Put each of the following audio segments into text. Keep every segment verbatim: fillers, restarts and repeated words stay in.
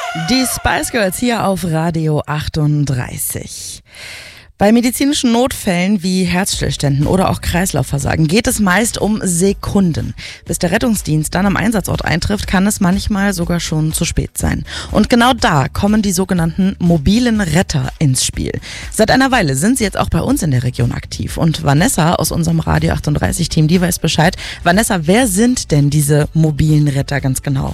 Die Spice Girls hier auf Radio achtunddreißig. Bei medizinischen Notfällen wie Herzstillständen oder auch Kreislaufversagen geht es meist um Sekunden. Bis der Rettungsdienst dann am Einsatzort eintrifft, kann es manchmal sogar schon zu spät sein. Und genau da kommen die sogenannten mobilen Retter ins Spiel. Seit einer Weile sind sie jetzt auch bei uns in der Region aktiv. Und Vanessa aus unserem Radio achtunddreißig Team, die weiß Bescheid. Vanessa, wer sind denn diese mobilen Retter ganz genau?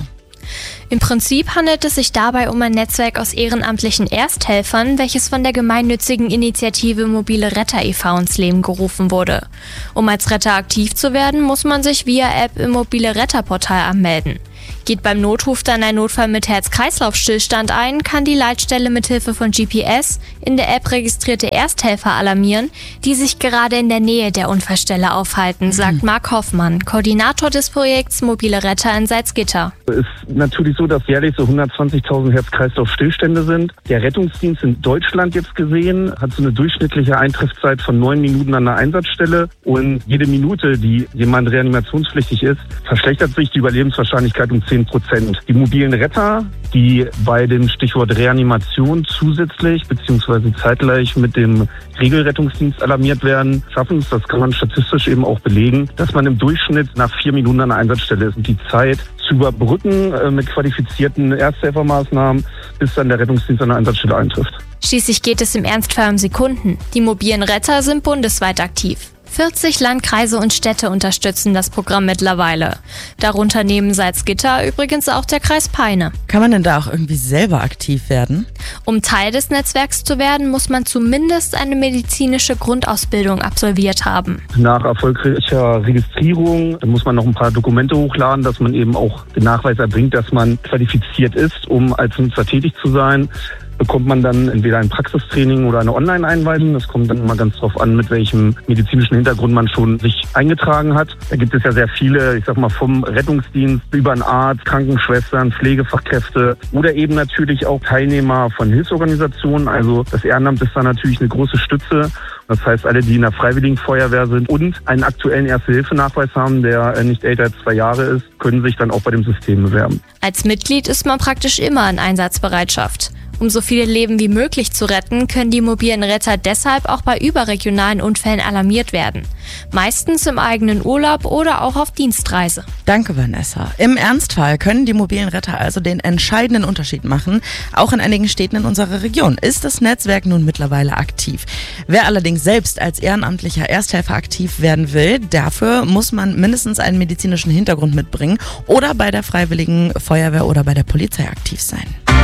Im Prinzip handelt es sich dabei um ein Netzwerk aus ehrenamtlichen Ersthelfern, welches von der gemeinnützigen Initiative Mobile Retter e V ins Leben gerufen wurde. Um als Retter aktiv zu werden, muss man sich via App im Mobile Retter Portal anmelden. Geht beim Notruf dann ein Notfall mit Herz-Kreislauf-Stillstand ein, kann die Leitstelle mithilfe von G P S in der App registrierte Ersthelfer alarmieren, die sich gerade in der Nähe der Unfallstelle aufhalten, sagt Marc Hoffmann, Koordinator des Projekts Mobile Retter in Salzgitter. Es ist natürlich so, dass jährlich so hundertzwanzigtausend Herz-Kreislauf-Stillstände sind. Der Rettungsdienst in Deutschland jetzt gesehen hat so eine durchschnittliche Eintriffszeit von neun Minuten an der Einsatzstelle. Und jede Minute, die jemand reanimationspflichtig ist, verschlechtert sich die Überlebenswahrscheinlichkeit um zehn Prozent. Die mobilen Retter, die bei dem Stichwort Reanimation zusätzlich bzw. zeitgleich mit dem Regelrettungsdienst alarmiert werden, schaffen es, das kann man statistisch eben auch belegen, dass man im Durchschnitt nach vier Minuten an der Einsatzstelle ist. Und die Zeit zu überbrücken äh, mit qualifizierten Ersthelfermaßnahmen, bis dann der Rettungsdienst an der Einsatzstelle eintrifft. Schließlich geht es im Ernstfall um Sekunden. Die mobilen Retter sind bundesweit aktiv. vierzig Landkreise und Städte unterstützen das Programm mittlerweile. Darunter neben Salzgitter übrigens auch der Kreis Peine. Kann man denn da auch irgendwie selber aktiv werden? Um Teil des Netzwerks zu werden, muss man zumindest eine medizinische Grundausbildung absolviert haben. Nach erfolgreicher Registrierung muss man noch ein paar Dokumente hochladen, dass man eben auch den Nachweis erbringt, dass man qualifiziert ist, um als Nutzer tätig zu sein. Bekommt man dann entweder ein Praxistraining oder eine Online-Einweisung. Das kommt dann immer ganz drauf an, mit welchem medizinischen Hintergrund man schon sich eingetragen hat. Da gibt es ja sehr viele, ich sag mal, vom Rettungsdienst über einen Arzt, Krankenschwestern, Pflegefachkräfte oder eben natürlich auch Teilnehmer von Hilfsorganisationen. Also das Ehrenamt ist da natürlich eine große Stütze. Das heißt, alle, die in der Freiwilligen Feuerwehr sind und einen aktuellen Erste-Hilfe-Nachweis haben, der nicht älter als zwei Jahre ist, können sich dann auch bei dem System bewerben. Als Mitglied ist man praktisch immer in Einsatzbereitschaft. Um so viele Leben wie möglich zu retten, können die mobilen Retter deshalb auch bei überregionalen Unfällen alarmiert werden. Meistens im eigenen Urlaub oder auch auf Dienstreise. Danke, Vanessa. Im Ernstfall können die mobilen Retter also den entscheidenden Unterschied machen. Auch in einigen Städten in unserer Region ist das Netzwerk nun mittlerweile aktiv. Wer allerdings selbst als ehrenamtlicher Ersthelfer aktiv werden will, dafür muss man mindestens einen medizinischen Hintergrund mitbringen oder bei der Freiwilligen Feuerwehr oder bei der Polizei aktiv sein.